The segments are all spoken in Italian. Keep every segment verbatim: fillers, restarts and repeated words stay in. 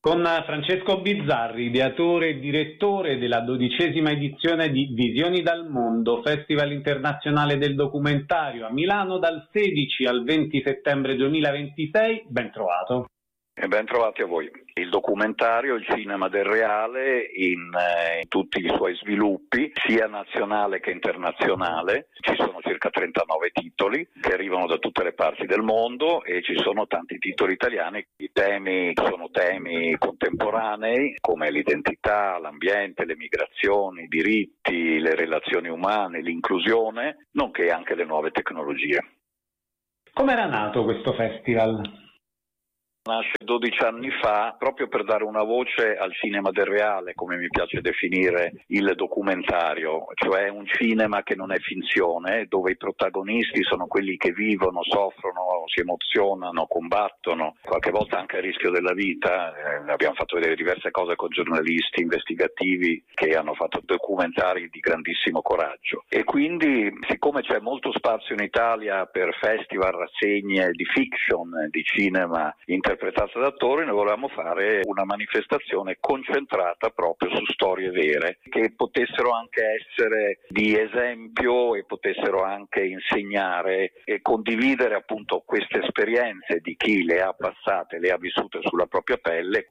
Con Francesco Bizzarri, ideatore e direttore della dodicesima edizione di Visioni dal Mondo, Festival internazionale del documentario a Milano dal sedici al venti settembre duemilaventisei. Ben trovato. E ben trovati a voi. Il documentario, il cinema del reale in, eh, in tutti i suoi sviluppi, sia nazionale che internazionale. Ci sono circa trentanove titoli che arrivano da tutte le parti del mondo e ci sono tanti titoli italiani. I temi sono temi contemporanei come l'identità, l'ambiente, le migrazioni, i diritti, le relazioni umane, l'inclusione, nonché anche le nuove tecnologie. Come era nato questo festival? Nasce dodici anni fa proprio per dare una voce al cinema del reale, come mi piace definire il documentario, cioè un cinema che non è finzione, dove i protagonisti sono quelli che vivono, soffrono, si emozionano, combattono, qualche volta anche a rischio della vita. Eh, abbiamo fatto vedere diverse cose con giornalisti investigativi che hanno fatto documentari di grandissimo coraggio. E quindi, siccome c'è molto spazio in Italia per festival, rassegne di fiction, di cinema internazionale, interpretata da attori, noi volevamo fare una manifestazione concentrata proprio su storie vere che potessero anche essere di esempio e potessero anche insegnare e condividere appunto queste esperienze di chi le ha passate, le ha vissute sulla propria pelle.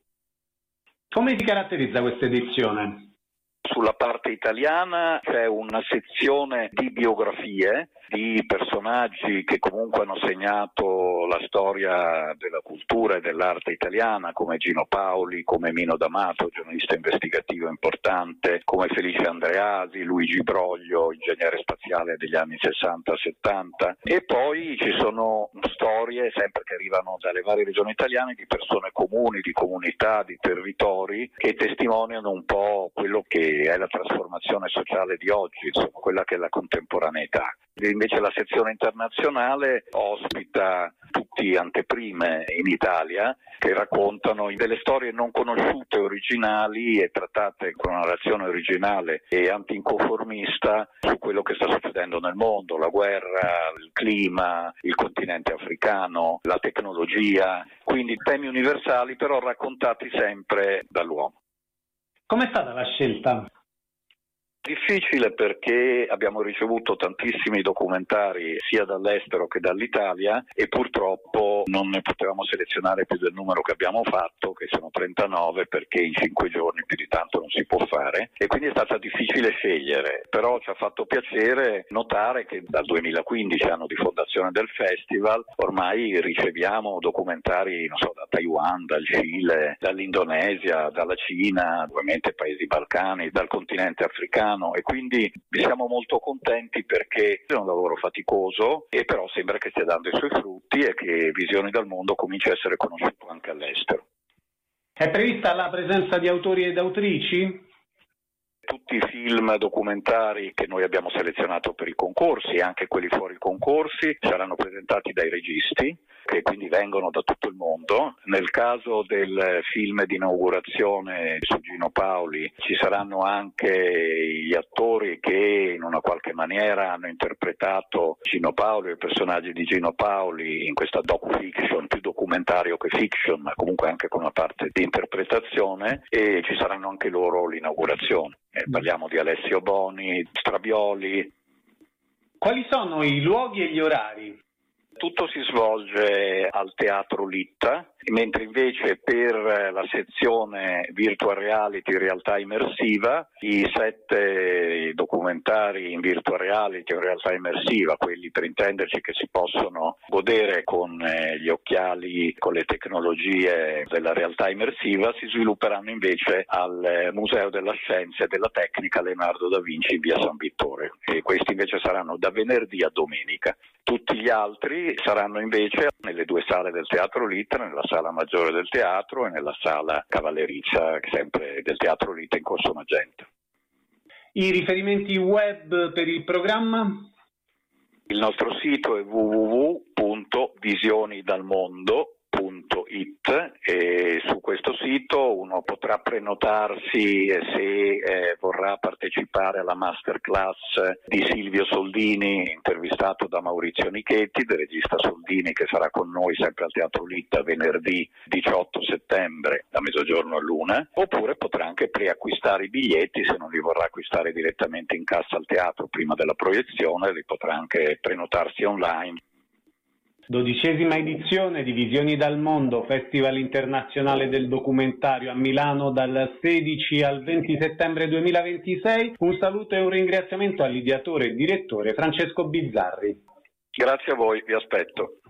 Come si caratterizza questa edizione? Sulla parte italiana c'è una sezione di biografie di personaggi che comunque hanno segnato la storia della cultura e dell'arte italiana, come Gino Paoli, come Mino D'Amato, giornalista investigativo importante, come Felice Andreasi, Luigi Broglio, ingegnere spaziale degli anni sessanta settanta. E poi ci sono storie sempre che arrivano dalle varie regioni italiane di persone comuni, di comunità, di territori che testimoniano un po' quello che è la trasformazione sociale di oggi, insomma, quella che è la contemporaneità. Invece la sezione internazionale ospita tutti anteprime in Italia che raccontano delle storie non conosciute, originali e trattate con una narrazione originale e antinconformista su quello che sta succedendo nel mondo, la guerra, il clima, il continente africano, la tecnologia, quindi temi universali però raccontati sempre dall'uomo. Com'è stata la scelta? Difficile perché abbiamo ricevuto tantissimi documentari sia dall'estero che dall'Italia e purtroppo non ne potevamo selezionare più del numero che abbiamo fatto, che sono trentanove, perché in cinque giorni più di tanto non si può fare e quindi è stata difficile scegliere, però ci ha fatto piacere notare che dal duemilaquindici, anno di fondazione del festival, ormai riceviamo documentari non so, da Taiwan, dal Cile, dall'Indonesia, dalla Cina, ovviamente paesi balcani, dal continente africano. E quindi siamo molto contenti perché è un lavoro faticoso e però sembra che stia dando i suoi frutti e che Visioni dal Mondo cominci a essere conosciuto anche all'estero. È prevista la presenza di autori ed autrici? Tutti i film documentari che noi abbiamo selezionato per i concorsi e anche quelli fuori concorsi saranno presentati dai registi che quindi vengono da tutto il mondo. Nel caso del film di inaugurazione su Gino Paoli ci saranno anche gli attori che in una qualche maniera hanno interpretato Gino Paoli, i personaggi di Gino Paoli in questa docu-fiction, più documentario che fiction, ma comunque anche con una parte di interpretazione, e ci saranno anche loro l'inaugurazione. Eh, parliamo di Alessio Boni, Strabioli. Quali sono i luoghi e gli orari? Tutto si svolge al Teatro Litta, mentre invece per la sezione Virtual Reality, realtà immersiva, i sette documentari in Virtual Reality o realtà immersiva, quelli per intenderci che si possono godere con gli occhiali, con le tecnologie della realtà immersiva, si svilupperanno invece al Museo della Scienza e della Tecnica Leonardo da Vinci in via San Vittore, e questi invece saranno da venerdì a domenica. Tutti gli altri saranno invece nelle due sale del Teatro Litta, nella sala maggiore del teatro e nella sala cavallerizia sempre del Teatro Litta in Corso Magenta. I riferimenti web per il programma? Il nostro sito è w w w punto visioni dal mondo punto it, e su questo sito uno potrà prenotarsi se eh, vorrà partecipare alla masterclass di Silvio Soldini, intervistato da Maurizio Nichetti, del regista Soldini, che sarà con noi sempre al Teatro Litta venerdì diciotto settembre da mezzogiorno all'una, oppure potrà anche preacquistare i biglietti se non li vorrà acquistare direttamente in cassa al teatro prima della proiezione, li potrà anche prenotarsi online. Dodicesima edizione di Visioni dal Mondo, Festival internazionale del documentario a Milano dal sedici al venti settembre duemilaventisei. Un saluto e un ringraziamento all'ideatore e direttore Francesco Bizzarri. Grazie a voi, vi aspetto.